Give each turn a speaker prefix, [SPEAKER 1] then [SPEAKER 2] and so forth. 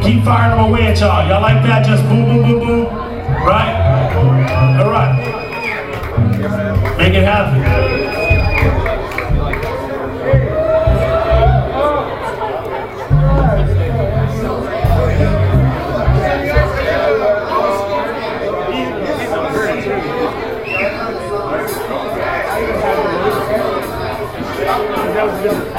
[SPEAKER 1] keep firing them away at y'all. Y'all like that? Just boom, boom, boom, boom. Right? All right. Make it happen. That was good.